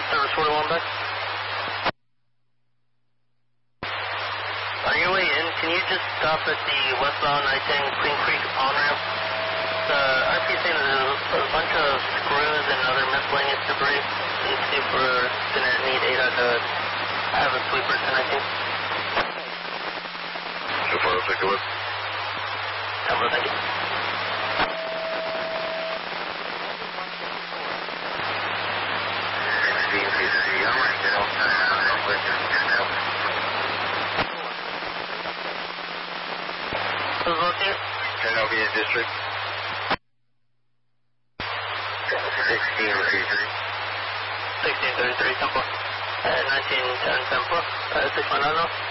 Service 41 back. On your way in, can you just stop at the westbound I-10 Queen Creek on-ramp? The RP saying there's a bunch of screws and other miscellaneous debris. And see if we're going to need ADA to have a sweeper connecting. So far, I'll take a look. Number, thank you. Who's looking? Genovia District. 1633. 1633, Temple. 1910 Temple. 619.